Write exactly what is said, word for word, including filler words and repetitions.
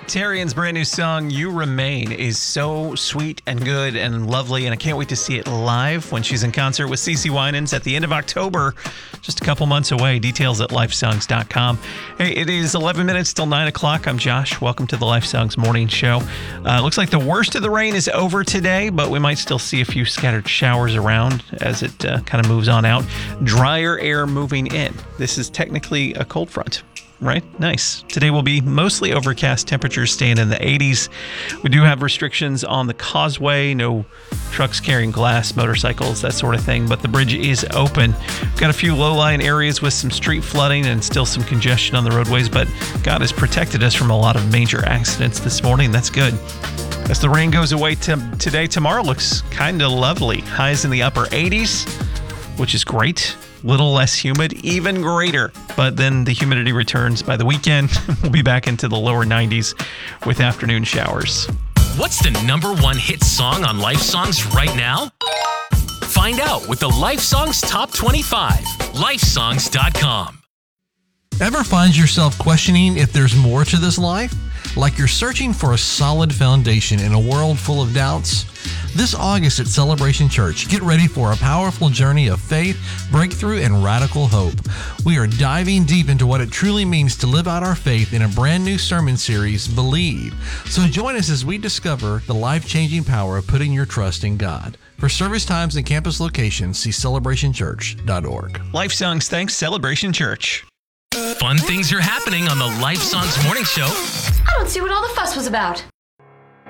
Tarian's brand new song, You Remain, is so sweet and good and lovely, and I can't wait to see it live when she's in concert with CeCe Winans at the end of October, just a couple months away. Details at life songs dot com. Hey, it is eleven minutes till nine o'clock. I'm Josh. Welcome to the Life Songs Morning Show. Uh, looks like the worst of the rain is over today, but we might still see a few scattered showers around as it uh, kind of moves on out. Drier air moving in. This is technically a cold front. Right? Nice. Today will be mostly overcast, temperatures staying in the eighties. We do have restrictions on the causeway, no trucks carrying glass, motorcycles, that sort of thing, but the bridge is open. We've got a few low-lying areas with some street flooding and still some congestion on the roadways, but God has protected us from a lot of major accidents this morning. That's good. As the rain goes away t- today, tomorrow looks kind of lovely. Highs in the upper eighties, which is great. Little less humid, even greater. But then the humidity returns by the weekend. We'll be back into the lower nineties with afternoon showers. What's the number one hit song on Life Songs right now? Find out with the Life Songs Top twenty-five. life songs dot com. Ever find yourself questioning if there's more to this life? Like you're searching for a solid foundation in a world full of doubts? This August at Celebration Church, get ready for a powerful journey of faith, breakthrough, and radical hope. We are diving deep into what it truly means to live out our faith in a brand new sermon series, Believe. So join us as we discover the life-changing power of putting your trust in God. For service times and campus locations, see celebration church dot org. Life Songs thanks Celebration Church. Fun things are happening on the Life Songs Morning Show. I don't see what all the fuss was about.